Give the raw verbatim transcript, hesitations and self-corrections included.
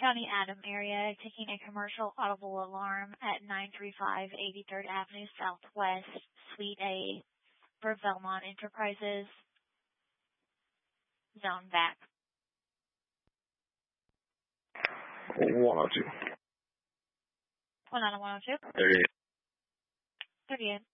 County Adam area, taking a commercial audible alarm at nine three five eighty-third Avenue Southwest, Suite A, for Belmont Enterprises. Zone back. one oh two. one oh one oh two. thirty-eight. thirty-eight.